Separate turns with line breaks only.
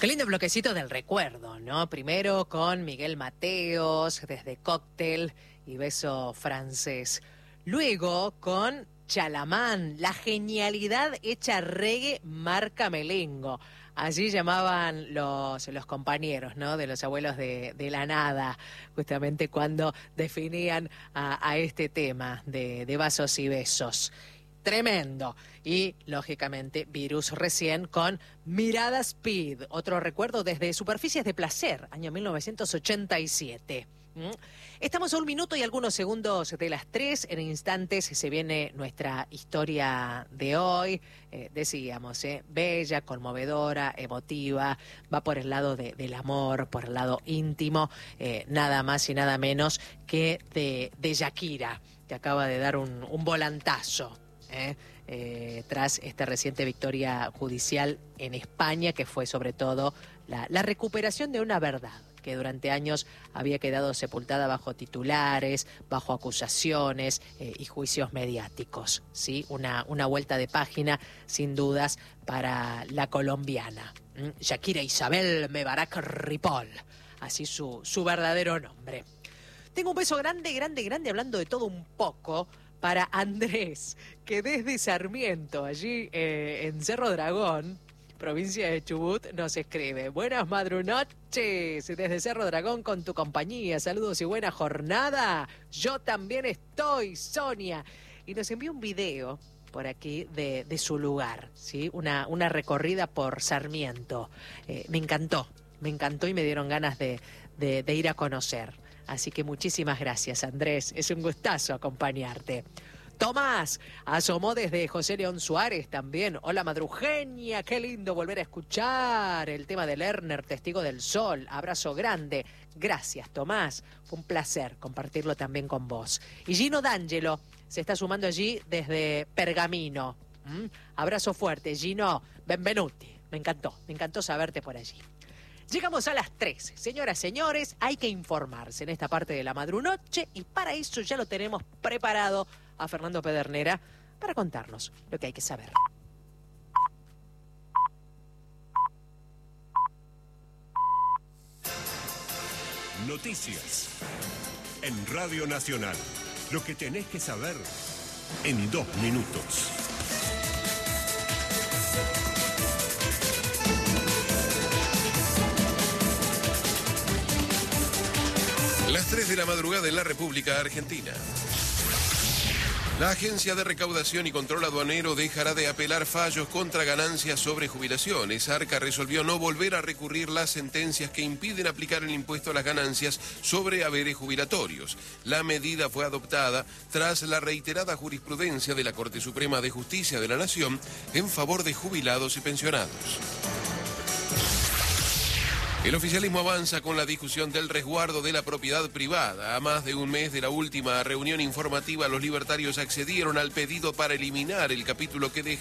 Qué lindo bloquecito del recuerdo, ¿no? Primero con Miguel Mateos, desde Cóctel y Beso Francés. Luego con Chalamán, la genialidad hecha reggae marca Melengo. Allí llamaban los compañeros, ¿no? De los abuelos de la nada, justamente cuando definían a este tema de vasos y besos. Tremendo. Y, lógicamente, Virus recién con Mirada Speed. Otro recuerdo desde Superficies de Placer, año 1987. Estamos a 1 minuto y algunos segundos de las 3. En instantes se viene nuestra historia de hoy. Decíamos, bella, conmovedora, emotiva. Va por el lado del amor, por el lado íntimo. Nada más y nada menos que de Shakira, que acaba de dar un volantazo. Tras esta reciente victoria judicial en España, que fue sobre todo la recuperación de una verdad que durante años había quedado sepultada bajo titulares, bajo acusaciones y juicios mediáticos, ¿sí? Una vuelta de página, sin dudas, para la colombiana. Shakira Isabel Mebarak Ripoll, así su verdadero nombre. Tengo un beso grande, grande, grande, hablando de todo un poco, para Andrés, que desde Sarmiento, allí en Cerro Dragón, provincia de Chubut, nos escribe: buenas madrunoches desde Cerro Dragón con tu compañía, saludos y buena jornada. Yo también estoy, Sonia. Y nos envió un video por aquí de su lugar, ¿sí? Una recorrida por Sarmiento. Me encantó y me dieron ganas de ir a conocer. Así que muchísimas gracias, Andrés. Es un gustazo acompañarte. Tomás asomó desde José León Suárez también. Hola, madrugenia. Qué lindo volver a escuchar el tema de Lerner, Testigo del Sol. Abrazo grande. Gracias, Tomás. Fue un placer compartirlo también con vos. Y Gino D'Angelo se está sumando allí desde Pergamino. Abrazo fuerte, Gino. Benvenuti. Me encantó saberte por allí. Llegamos a las 3. Señoras, señores, hay que informarse en esta parte de la madrunoche y para eso ya lo tenemos preparado a Fernando Pedernera para contarnos lo que hay que saber.
Noticias en Radio Nacional. Lo que tenés que saber en 2 minutos. Las 3 de la madrugada en la República Argentina. La Agencia de Recaudación y Control Aduanero dejará de apelar fallos contra ganancias sobre jubilaciones. Arca resolvió no volver a recurrir las sentencias que impiden aplicar el impuesto a las ganancias sobre haberes jubilatorios. La medida fue adoptada tras la reiterada jurisprudencia de la Corte Suprema de Justicia de la Nación en favor de jubilados y pensionados. El oficialismo avanza con la discusión del resguardo de la propiedad privada. A más de un mes de la última reunión informativa, los libertarios accedieron al pedido para eliminar el capítulo que deja